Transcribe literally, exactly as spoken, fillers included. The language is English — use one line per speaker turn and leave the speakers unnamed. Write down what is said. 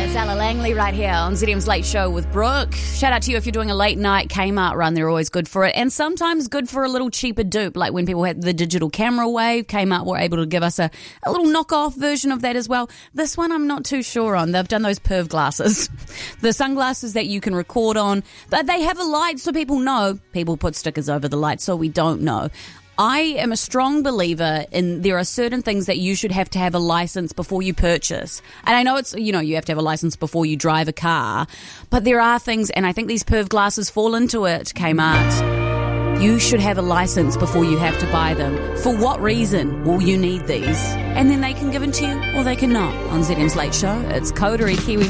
It's Ella Langley right here on Z D M's Late Show with Brooke. Shout out to you if you're doing a late night Kmart run. They're always good for it. And sometimes good for a little cheaper dupe. Like when people had the digital camera wave, Kmart were able to give us a, a little knockoff version of that as well. This one I'm not too sure on. They've done those perv glasses. The sunglasses that you can record on. But they have a light so people know. People put stickers over the light so we don't know. I am a strong believer in there are certain things that you should have to have a license before you purchase. And I know it's, you know, you have to have a license before you drive a car, but there are things, and I think these perv glasses fall into it, Kmart. You should have a license before you have to buy them. For what reason will you need these? And then they can give them to you or they can not. On Z M's Late Show, it's Coterie Kiwi